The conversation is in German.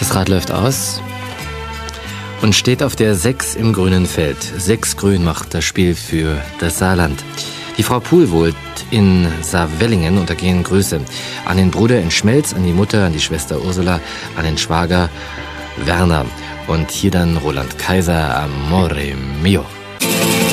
Das Rad läuft aus und steht auf der 6 im grünen Feld. 6 grün macht das Spiel für das Saarland. Die Frau Puhl wohnt in Saarwellingen und da gehen Grüße an den Bruder in Schmelz, an die Mutter, an die Schwester Ursula, an den Schwager Werner. Und hier dann Roland Kaiser, Amore Mio.